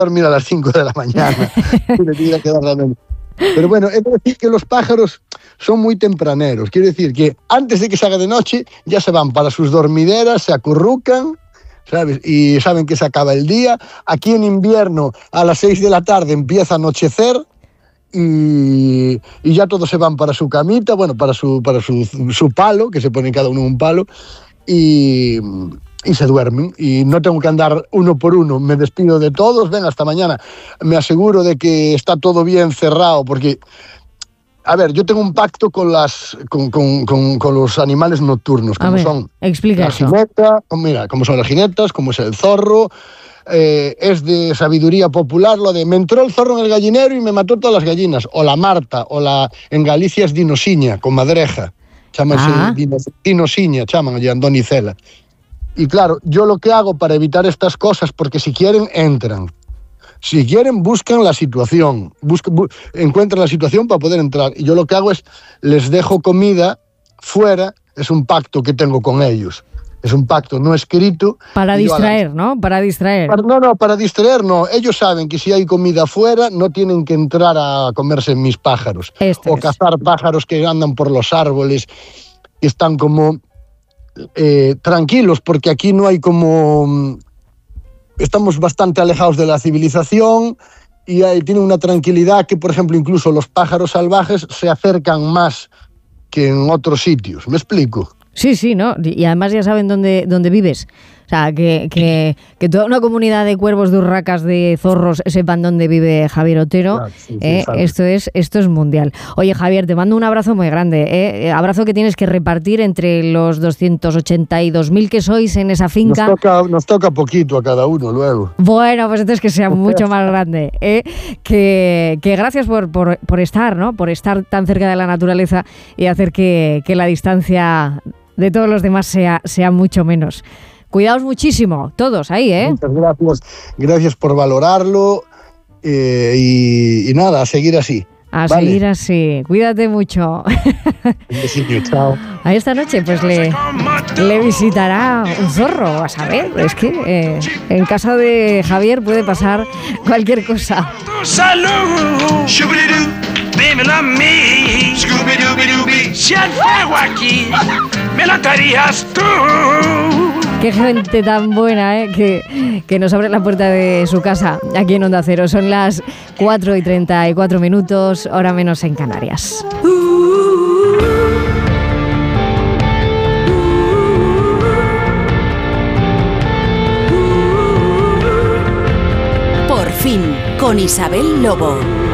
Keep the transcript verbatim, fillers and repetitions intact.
dormir a las cinco de la mañana. Me tenía que dar la mente. Pero bueno, es decir que los pájaros son muy tempraneros. Quiero decir que antes de que se haga de noche, ya se van para sus dormideras, se acurrucan, ¿sabes? Y saben que se acaba el día. Aquí en invierno, a las seis de la tarde empieza a anochecer y, y ya todos se van para su camita, bueno, para su, para su, su palo, que se pone cada uno un palo, y... y se duermen, y no tengo que andar uno por uno, me despido de todos, ven, hasta mañana, me aseguro de que está todo bien cerrado, porque, a ver, yo tengo un pacto con las con, con, con, con los animales nocturnos, como ver, son explica la eso. jineta, mira, como son las jinetas, como es el zorro, eh, es de sabiduría popular lo de me entró el zorro en el gallinero y me mató todas las gallinas, o la marta, o la, en Galicia es dinosiña, con madreja, chamanse ah. dinosiña, chaman allí Andonicela. Y claro, yo lo que hago para evitar estas cosas, porque si quieren, entran. Si quieren, buscan la situación. Buscan, bu- encuentran la situación para poder entrar. Y yo lo que hago es, les dejo comida fuera. Es un pacto que tengo con ellos. Es un pacto no escrito. Para distraer, la... ¿no? Para distraer. Para, no, no, para distraer no. Ellos saben que si hay comida fuera, no tienen que entrar a comerse mis pájaros. Este o es. cazar pájaros que andan por los árboles, que están como... Eh, tranquilos, porque aquí no hay como... Estamos bastante alejados de la civilización y hay, tiene una tranquilidad que, por ejemplo, incluso los pájaros salvajes se acercan más que en otros sitios. ¿Me explico? Sí, sí, ¿no? Y además ya saben dónde, dónde vives. O sea, que, que, que toda una comunidad de cuervos, de urracas, de zorros sepan dónde vive Javier Otero. Claro, sí, sí, eh, esto es esto es mundial. Oye, Javier, te mando un abrazo muy grande. Eh. Abrazo que tienes que repartir entre los doscientos ochenta y dos mil que sois en esa finca. Nos toca, nos toca poquito a cada uno luego. Bueno, pues entonces que sea mucho más grande. Eh. Que, que gracias por, por, por estar, ¿no? Por estar tan cerca de la naturaleza y hacer que, que la distancia de todos los demás sea, sea mucho menos. Cuidaos muchísimo, todos ahí, ¿eh? Muchas gracias. Gracias por valorarlo eh, y, y nada, a seguir así. A ¿vale? seguir así. Cuídate mucho. Un besito, chao. A esta noche pues le, le visitará un zorro, a saber. Es que eh, en casa de Javier puede pasar cualquier cosa. Salud, dímelo a mí, Scooby-Dooby-Dooby, si hay fuego aquí, me lo darías tú. Qué gente tan buena, ¿eh? que, que nos abre la puerta de su casa aquí en Onda Cero. Son las cuatro y treinta y cuatro minutos, hora menos en Canarias. Por fin, con Isabel Lobo.